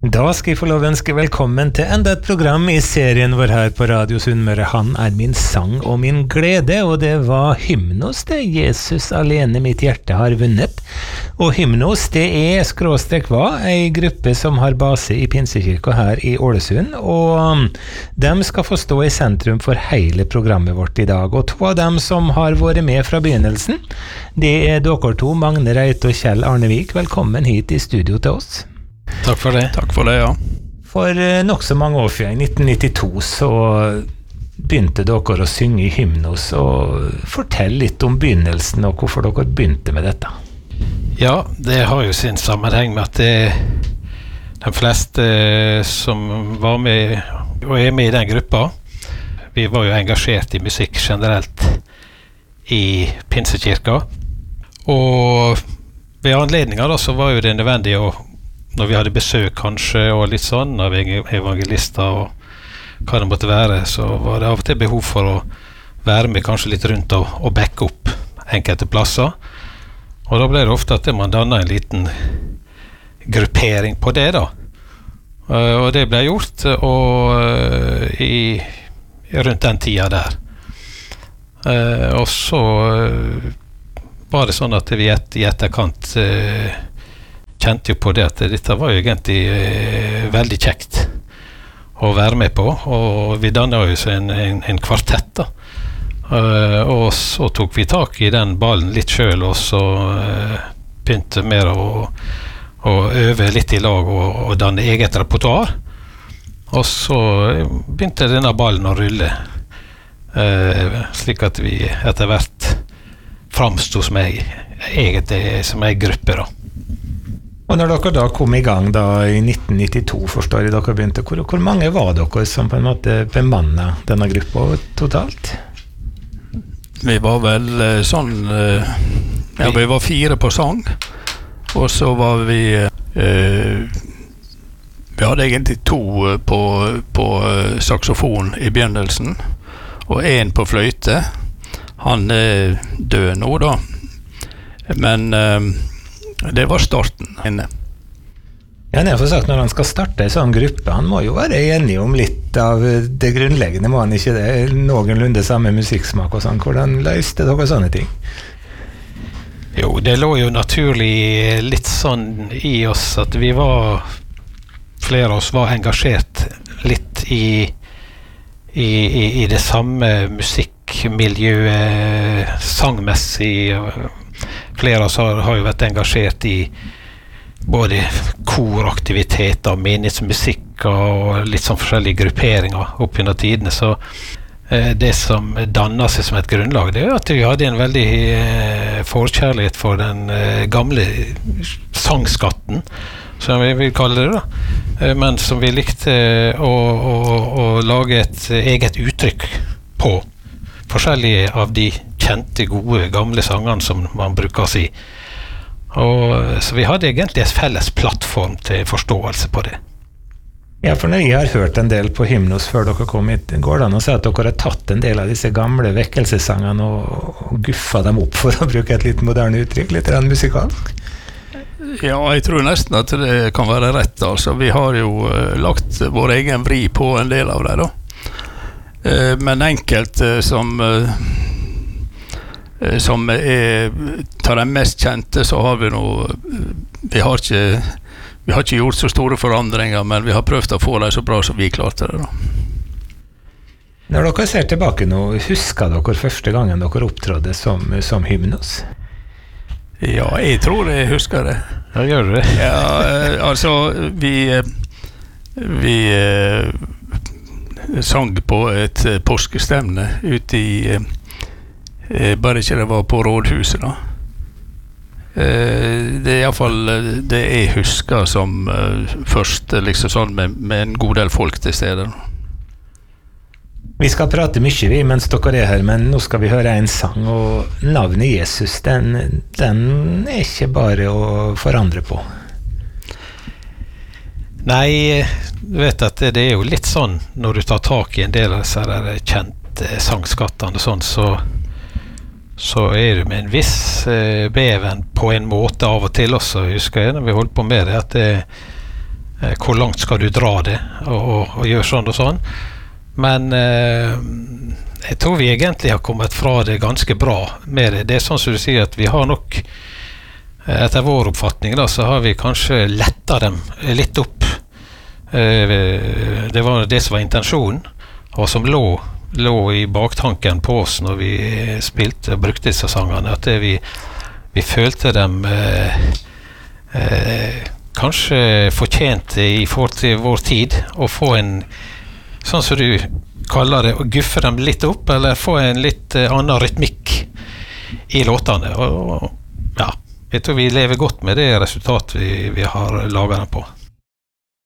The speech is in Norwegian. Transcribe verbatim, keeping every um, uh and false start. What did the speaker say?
Da skal jeg få lov å ønske velkommen til enda et program i serien vår her på Radio Sunnmøre. Han er min sang og min glede, og det var Hymnos, det Jesus alene mitt hjerte har vunnet. Og Hymnos, det er skråstrek hva, en gruppe som har base i Pinsekirka her i Ålesund, og de skal få stå i sentrum for hele programmet vårt i dag. Og to av dem som har vært med fra begynnelsen, det er dere to, Magne Reit og Kjell Arnevik. Velkommen hit i studio til oss. Takk for det. Takk for det, ja. For nok så mange år siden, i nitten nittito, så begynte dere å synge i Hymnos, og fortell litt om begynnelsen og hvorfor dere begynte med dette. Ja, det har jo sin sammenheng med at det, de fleste som var med og er med i den gruppa, vi var jo engasjert i musikk generelt i Pinsekirka, og ved anledninger da, så var jo det nødvendig å når vi hadde besøk kanskje og litt sånn av evangelister og hva det måtte være, så var det av og til behov for å være med kanskje litt rundt og, og backe opp enkelte plasser. Og da ble det ofte at man dannet en liten gruppering på det da. Og det ble gjort og i, rundt den tida der. Og så var det sånn at vi et, i etterkant kjente jo på det at dette var jo egentlig eh, veldig kjekt å være med på, og vi dannet jo en, en, en kvartett da. Uh, og så tok vi tak i den ballen litt selv, og så uh, begynte mer å, å øve litt i lag og, og danne eget repertoar, og så begynte denne ballen å rulle, uh, slik at vi etter hvert framstod som ei, egentlig som ei gruppe da. Og når dere da kom i gang da i nitten nittito, forstår jeg dere begynte, hvor, hvor mange var dere som på en måte bemannet denne gruppa totalt? Vi var vel sånn, ja, vi var fire på sang, og så var vi, eh, vi hadde egentlig to på, på saxofon i begynnelsen, og en på fløyte. Han er død nå da, men eh, det var starten inne. Ja, det er for sagt, når han skal starte en sånn gruppe, han må jo være enig om litt av det grunnleggende, må han ikke det? Noenlunde samme musikksmak og sånn. Hvordan løste dere sånne ting? Jo, det lå jo naturlig litt sånn i oss at vi var, flere av oss var engasjert litt i, i, i, i det samme musikkmiljøet, sangmessig. Flere av oss har, har jo vært engasjert i både koraktiviteter, menighetsmusikk og litt sånn forskjellige grupperinger opp gjennom tidene, så eh, det som dannet seg som et grunnlag, det er at vi hadde en veldig eh, forkjærlighet for den eh, gamle sangskatten, som vi vil kalle det da, eh, men som vi likte eh, å, å, å lage et eget uttrykk på forskjellige av de kjente, gode, gamle sangene som man bruker å si. Og, så vi hadde egentlig en felles plattform til forståelse på det. Ja, for når jeg har hørt en del på Hymnos før dere kom hit, går det an å si at dere har tatt en del av disse gamle vekkelsesangene og, og guffa dem opp, for å bruke et litt moderne uttrykk, litt musikalsk? Ja, jeg tror nesten at det kan være rett. Altså, vi har jo uh, lagt vår egen vri på en del av det da. Uh, men enkelt uh, som... Uh, som er tar den mest kjente, så har vi nå vi har ikke vi har ikke gjort så store forandringer, men vi har prøvd å få det så bra som vi klarte det da. Når dere ser tilbake nå, husker dere første gangen dere opptrådde som, som Hymnos? Ja, jeg tror jeg husker det. Ja, gjør du det? Ja, altså vi vi eh, sang på et påskestemne ute i Eh, bare ikke det var på rådhuset da. Eh, det er i hvert fall det jeg husker som eh, først liksom sånn med, med en god del folk til stede. Vi skal prate mye vi mens dere er her, men nå skal vi høre en sang, og navnet Jesus, den, den er ikke bare å forandre på. Nei, du vet at det, det er jo litt sånn, når du tar tak i en del av disse der kjente sangskattene og sånn, så så er det med en viss eh, beven på en måte av og til også, husker jeg når vi holdt på med det, at det, eh, hvor langt skal du dra det, og, og, og gjøre sånn og sånn. Men eh, jeg tror vi egentlig har kommet fra det ganske bra med det. Det er sånn som du sier, at vi har nok, etter vår oppfatning da, så har vi kanskje lettet dem litt opp. Det var det som var intensjonen, og som lå, lå i baktanken på oss når vi spilte og brukte disse sangene, at det vi, vi følte dem eh, eh, kanskje fortjente i forhold til vår tid, å få en, sånn som du kaller det, å guffe dem litt opp, eller få en litt eh, annen rytmikk i låtene. Og, og ja, jeg tror vi lever godt med det resultatet vi, vi har laget dem på.